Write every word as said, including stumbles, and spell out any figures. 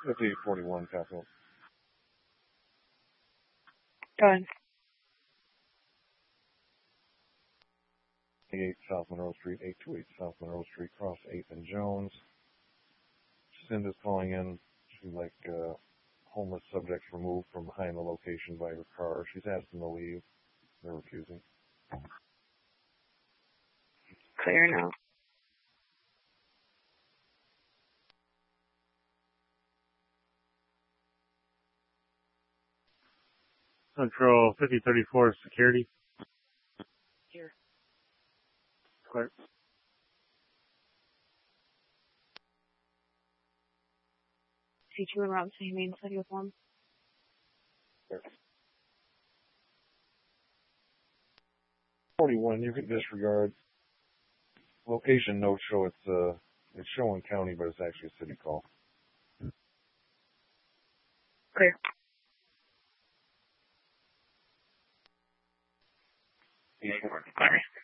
fifty-eight forty-one, Castle. Go ahead. eight South Monroe Street, eight two eight South Monroe Street, cross eighth and Jones. Cinda's calling in. She'd like uh, homeless subjects removed from behind the location by her car. She's asked them to leave. They're refusing. Clear now. Central fifty thirty-four security. Here. Clear. C two and Route Saint Main City with one. forty-one, you can disregard. Location notes show it's uh it's showing county, but it's actually a city call. Clear. Yeah, good morning. Larry.